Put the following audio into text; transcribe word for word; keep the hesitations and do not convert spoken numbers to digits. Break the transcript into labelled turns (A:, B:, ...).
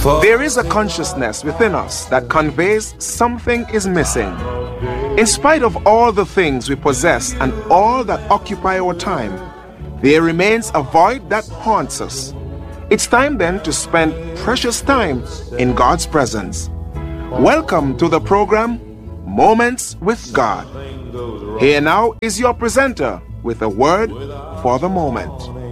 A: There is a consciousness within us that conveys something is missing. In spite of all the things we possess and all that occupy our time, there remains a void that haunts us. It's time then to spend precious time in God's presence. Welcome to the program, Moments with God. Here now is your presenter with a word for the moment.